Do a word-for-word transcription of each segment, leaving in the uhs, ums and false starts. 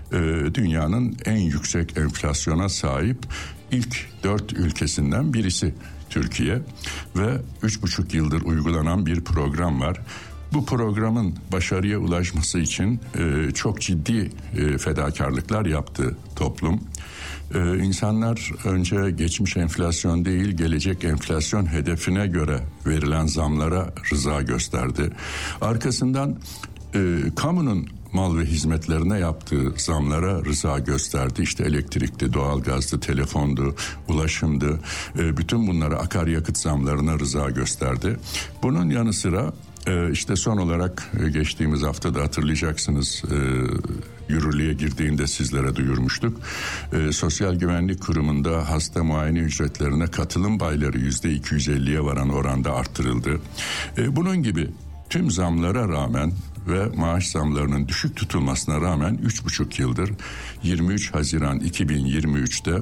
e, dünyanın en yüksek enflasyona sahip ilk dört ülkesinden birisi Türkiye ve üç buçuk yıldır uygulanan bir program var. Bu programın başarıya ulaşması için e, çok ciddi e, fedakarlıklar yaptı toplum. E, insanlar önce geçmiş enflasyon değil, gelecek enflasyon hedefine göre verilen zamlara rıza gösterdi. Arkasından e, kamunun mal ve hizmetlerine yaptığı zamlara rıza gösterdi. İşte elektrikti, doğalgazdı, telefondu, ulaşımdı. E, bütün bunlara, akaryakıt zamlarına rıza gösterdi. Bunun yanı sıra e, işte son olarak e, geçtiğimiz hafta da hatırlayacaksınız, e, yürürlüğe girdiğinde sizlere duyurmuştuk. E, Sosyal Güvenlik Kurumu'nda hasta muayene ücretlerine katılım payları yüzde iki yüz elliye varan oranda arttırıldı. E, bunun gibi tüm zamlara rağmen ve maaş zamlarının düşük tutulmasına rağmen üç buçuk yıldır yirmi üç Haziran iki bin yirmi üçte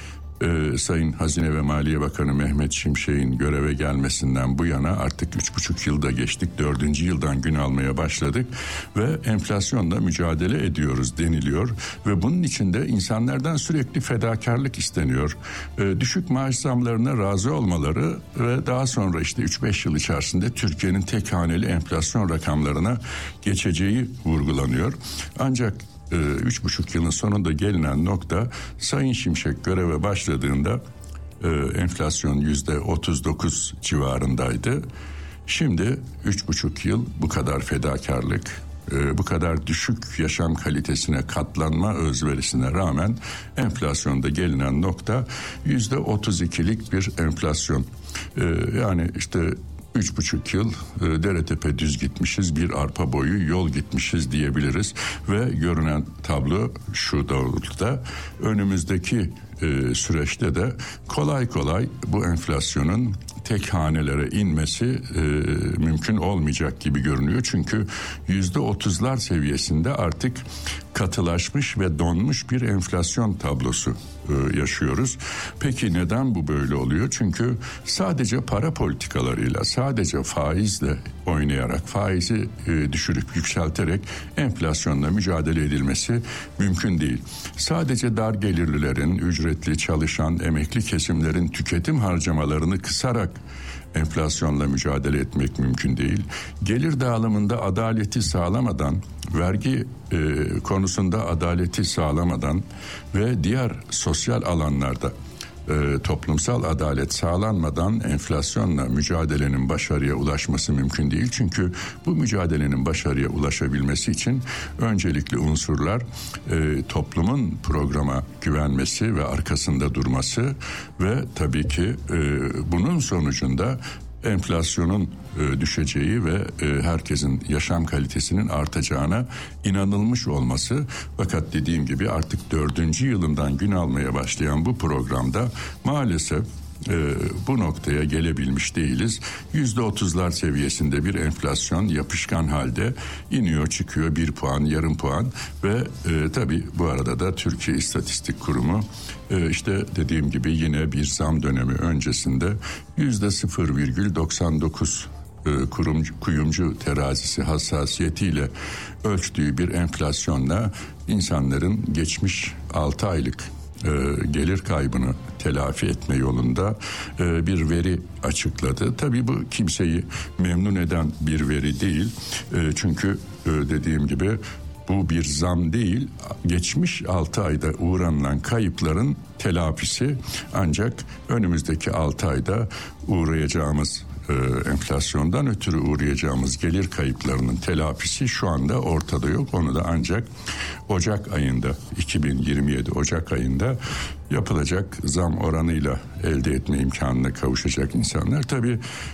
e, Sayın Hazine ve Maliye Bakanı Mehmet Şimşek'in göreve gelmesinden bu yana artık üç buçuk yılda geçtik. Dördüncü yıldan gün almaya başladık ve enflasyonla mücadele ediyoruz deniliyor ve bunun içinde insanlardan sürekli fedakarlık isteniyor. E, düşük maaş zamlarına razı olmaları ve daha sonra işte üç beş yıl içerisinde Türkiye'nin tek haneli enflasyon rakamlarına geçeceği vurgulanıyor. Ancak üç buçuk yılın sonunda gelinen nokta, Sayın Şimşek göreve başladığında e, enflasyon yüzde otuz dokuz civarındaydı. Şimdi üç buçuk yıl bu kadar fedakarlık, e, bu kadar düşük yaşam kalitesine katlanma özverisine rağmen enflasyonda gelinen nokta yüzde otuz ikilik bir enflasyon. E, yani işte Üç buçuk yıl e, dere tepe düz gitmişiz, bir arpa boyu yol gitmişiz diyebiliriz ve görünen tablo şu doğrultuda. Önümüzdeki e, süreçte de kolay kolay bu enflasyonun tek hanelere inmesi e, mümkün olmayacak gibi görünüyor. Çünkü yüzde otuzlar seviyesinde artık katılaşmış ve donmuş bir enflasyon tablosu e, yaşıyoruz. Peki neden bu böyle oluyor? Çünkü sadece para politikalarıyla, sadece faizle oynayarak, faizi e, düşürüp yükselterek enflasyonla mücadele edilmesi mümkün değil. Sadece dar gelirlilerin, ücretli çalışan, emekli kesimlerin tüketim harcamalarını kısarak enflasyonla mücadele etmek mümkün değil. Gelir dağılımında adaleti sağlamadan, vergi e, konusunda adaleti sağlamadan ve diğer sosyal alanlarda e, toplumsal adalet sağlanmadan enflasyonla mücadelenin başarıya ulaşması mümkün değil. Çünkü bu mücadelenin başarıya ulaşabilmesi için öncelikli unsurlar e, toplumun programa güvenmesi ve arkasında durması ve tabii ki e, bunun sonucunda enflasyonun e, düşeceği ve e, herkesin yaşam kalitesinin artacağına inanılmış olması. Fakat dediğim gibi artık dördüncü yılından gün almaya başlayan bu programda maalesef e, bu noktaya gelebilmiş değiliz. Yüzde otuzlar seviyesinde bir enflasyon yapışkan halde iniyor çıkıyor, bir puan yarım puan ve e, tabii bu arada da Türkiye İstatistik Kurumu e, işte dediğim gibi yine bir zam dönemi öncesinde yüzde sıfır virgül doksan dokuz kurumcu, kuyumcu terazisi hassasiyetiyle ölçtüğü bir enflasyonla insanların geçmiş altı aylık e, gelir kaybını telafi etme yolunda e, bir veri açıkladı. Tabii bu kimseyi memnun eden bir veri değil. E, çünkü e, dediğim gibi bu bir zam değil, geçmiş altı ayda uğranılan kayıpların telafisi, ancak önümüzdeki altı ayda uğrayacağımız e, enflasyondan ötürü uğrayacağımız gelir kayıplarının telafisi şu anda ortada yok. Onu da ancak Ocak ayında, iki bin yirmi yedi Ocak ayında yapılacak zam oranıyla elde etme imkanına kavuşacak insanlar. Tabii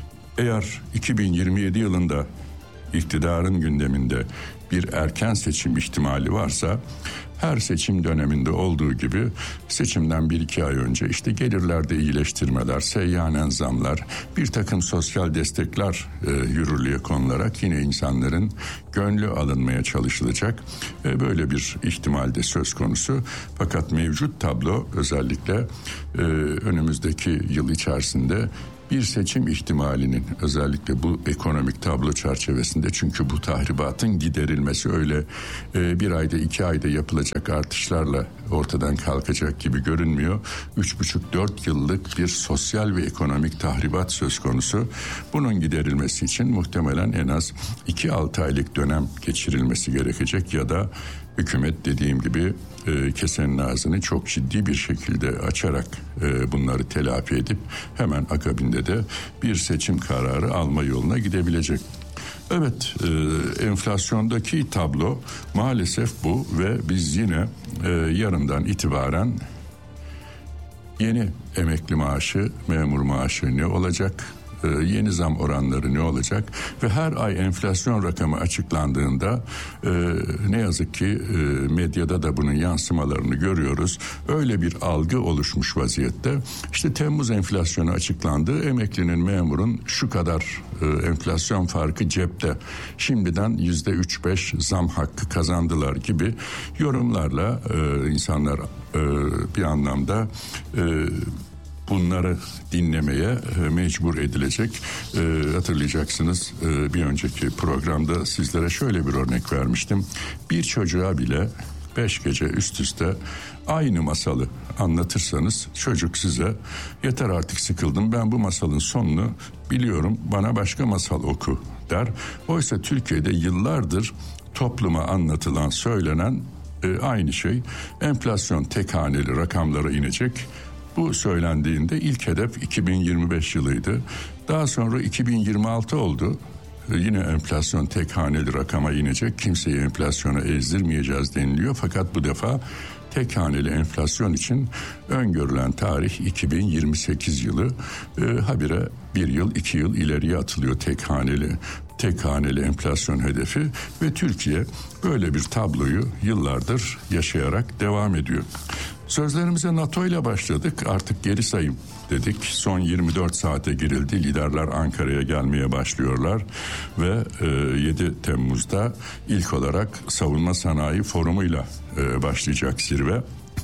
eğer iki bin yirmi yedi yılında iktidarın gündeminde bir erken seçim ihtimali varsa, her seçim döneminde olduğu gibi seçimden bir iki ay önce işte gelirlerde iyileştirmeler, seyyanen zamlar, bir takım sosyal destekler e, yürürlüğe konularak yine insanların gönlü alınmaya çalışılacak. E, böyle bir ihtimal de söz konusu. Fakat mevcut tablo özellikle e, önümüzdeki yıl içerisinde bir seçim ihtimalinin özellikle bu ekonomik tablo çerçevesinde, çünkü bu tahribatın giderilmesi öyle e, bir ayda iki ayda yapılacak artışlarla ortadan kalkacak gibi görünmüyor. Üç buçuk dört yıllık bir sosyal ve ekonomik tahribat söz konusu. Bunun giderilmesi için muhtemelen en az iki altı aylık dönem geçirilmesi gerekecek ya da hükümet dediğim gibi e, kesenin ağzını çok ciddi bir şekilde açarak e, bunları telafi edip hemen akabinde de bir seçim kararı alma yoluna gidebilecek. Evet, e, enflasyondaki tablo maalesef bu ve biz yine e, yarından itibaren yeni emekli maaşı, memur maaşı ne olacak? Ee, yeni zam oranları ne olacak ve her ay enflasyon rakamı açıklandığında e, ne yazık ki e, medyada da bunun yansımalarını görüyoruz. Öyle bir algı oluşmuş vaziyette. İşte Temmuz enflasyonu açıklandı. Emeklinin, memurun şu kadar e, enflasyon farkı cepte. Şimdiden yüzde üç beş zam hakkı kazandılar gibi yorumlarla e, insanlar e, bir anlamda e, bunları dinlemeye mecbur edilecek. E, hatırlayacaksınız e, bir önceki programda sizlere şöyle bir örnek vermiştim. Bir çocuğa bile beş gece üst üste aynı masalı anlatırsanız çocuk size yeter artık sıkıldım, ben bu masalın sonunu biliyorum, bana başka masal oku der. Oysa Türkiye'de yıllardır topluma anlatılan, söylenen e, aynı şey. Enflasyon tek haneli rakamlara inecek. Bu söylendiğinde ilk hedef iki bin yirmi beş yılıydı. Daha sonra iki bin yirmi altı oldu. Ee, yine enflasyon tek haneli rakama inecek. Kimseyi enflasyona ezdirmeyeceğiz deniliyor. Fakat bu defa tek haneli enflasyon için öngörülen tarih iki bin yirmi sekiz yılı. Ee, habire bir yıl, iki yıl ileriye atılıyor tek haneli. Tek haneli enflasyon hedefi ve Türkiye böyle bir tabloyu yıllardır yaşayarak devam ediyor. Sözlerimize NATO ile başladık, artık geri sayım dedik. Son yirmi dört saate girildi. Liderler Ankara'ya gelmeye başlıyorlar ve yedi Temmuz'da ilk olarak Savunma Sanayi Forumu'yla başlayacak zirve.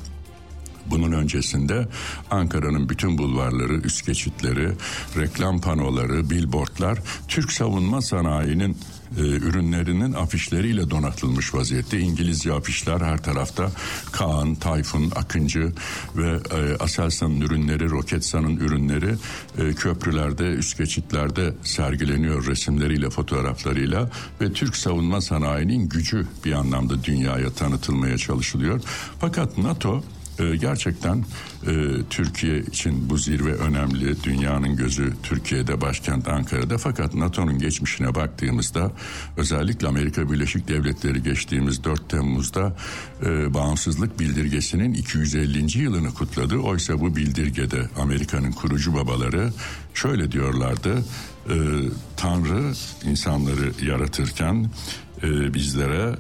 Bunun öncesinde Ankara'nın bütün bulvarları, üst geçitleri, reklam panoları, billboardlar Türk savunma sanayinin e, ürünlerinin afişleriyle donatılmış vaziyette. İngilizce afişler her tarafta. Kaan, Tayfun, Akıncı ve e, Aselsan'ın ürünleri, Roketsan'ın ürünleri e, köprülerde, üst geçitlerde sergileniyor resimleriyle, fotoğraflarıyla ve Türk savunma sanayinin gücü bir anlamda dünyaya tanıtılmaya çalışılıyor. Fakat NATO Ee, gerçekten e, Türkiye için bu zirve önemli. Dünyanın gözü Türkiye'de, başkent Ankara'da. Fakat NATO'nun geçmişine baktığımızda, özellikle Amerika Birleşik Devletleri geçtiğimiz dört Temmuz'da e, bağımsızlık bildirgesinin iki yüz ellinci yılını kutladı. Oysa bu bildirgede Amerika'nın kurucu babaları şöyle diyorlardı: e, Tanrı insanları yaratırken e, bizlere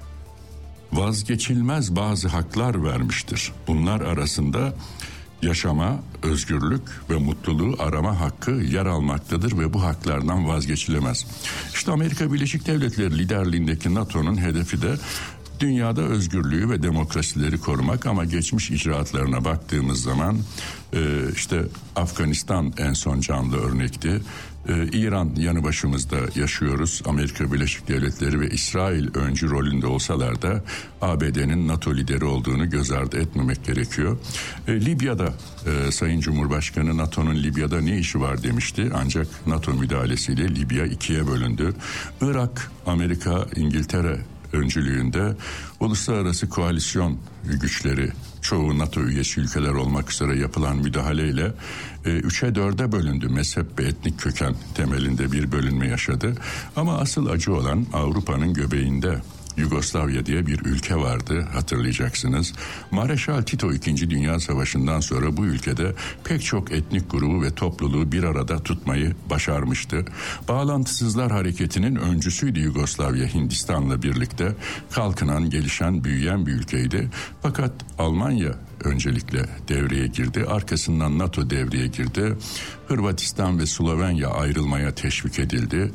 vazgeçilmez bazı haklar vermiştir. Bunlar arasında yaşama, özgürlük ve mutluluğu arama hakkı yer almaktadır ve bu haklardan vazgeçilemez. İşte Amerika Birleşik Devletleri liderliğindeki NATO'nun hedefi de dünyada özgürlüğü ve demokrasileri korumak, ama geçmiş icraatlarına baktığımız zaman işte Afganistan en son canlı örnekti. İran yanı başımızda yaşıyoruz. Amerika Birleşik Devletleri ve İsrail öncü rolünde olsalar da A B D'nin NATO lideri olduğunu göz ardı etmemek gerekiyor. E, Libya'da e, Sayın Cumhurbaşkanı NATO'nun Libya'da ne işi var demişti. Ancak NATO müdahalesiyle Libya ikiye bölündü. Irak, Amerika, İngiltere öncülüğünde uluslararası koalisyon güçleri, çoğu NATO üyesi ülkeler olmak üzere yapılan müdahaleyle e, üçe dörde bölündü. Mezhep ve etnik köken temelinde bir bölünme yaşadı. Ama asıl acı olan Avrupa'nın göbeğinde Yugoslavya diye bir ülke vardı, hatırlayacaksınız. Mareşal Tito İkinci Dünya Savaşı'ndan sonra bu ülkede pek çok etnik grubu ve topluluğu bir arada tutmayı başarmıştı. Bağlantısızlar hareketinin öncüsüydü Yugoslavya, Hindistan'la birlikte kalkınan, gelişen, büyüyen bir ülkeydi. Fakat Almanya öncelikle devreye girdi. Arkasından NATO devreye girdi. Hırvatistan ve Slovenya ayrılmaya teşvik edildi.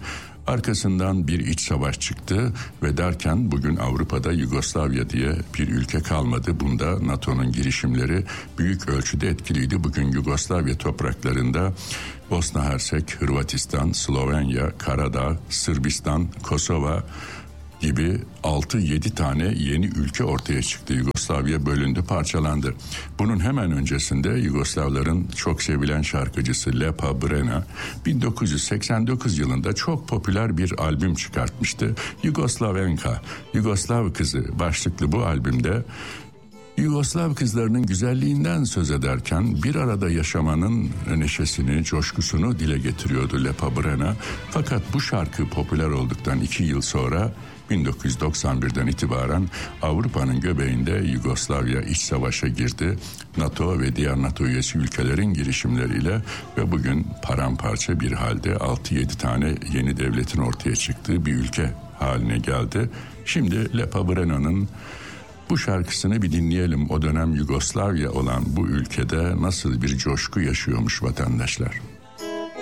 Arkasından bir iç savaş çıktı ve derken bugün Avrupa'da Yugoslavya diye bir ülke kalmadı. Bunda NATO'nun girişimleri büyük ölçüde etkiliydi. Bugün Yugoslavya topraklarında Bosna Hersek, Hırvatistan, Slovenya, Karadağ, Sırbistan, Kosova gibi altı yedi tane yeni ülke ortaya çıktı. Yugoslavya bölündü, parçalandı. Bunun hemen öncesinde Yugoslavların çok sevilen şarkıcısı Lepa Brena bin dokuz yüz seksen dokuz yılında çok popüler bir albüm çıkartmıştı. Yugoslavenka, Yugoslav Kızı başlıklı bu albümde Yugoslav kızlarının güzelliğinden söz ederken bir arada yaşamanın neşesini, coşkusunu dile getiriyordu Lepa Brena. Fakat bu şarkı popüler olduktan iki yıl sonra bin dokuz yüz doksan birden itibaren Avrupa'nın göbeğinde Yugoslavya iç savaşa girdi. NATO ve diğer NATO üyesi ülkelerin girişimleriyle ve bugün paramparça bir halde altı yedi tane yeni devletin ortaya çıktığı bir ülke haline geldi. Şimdi Lepa Brena'nın bu şarkısını bir dinleyelim. O dönem Yugoslavya olan bu ülkede nasıl bir coşku yaşıyormuş vatandaşlar.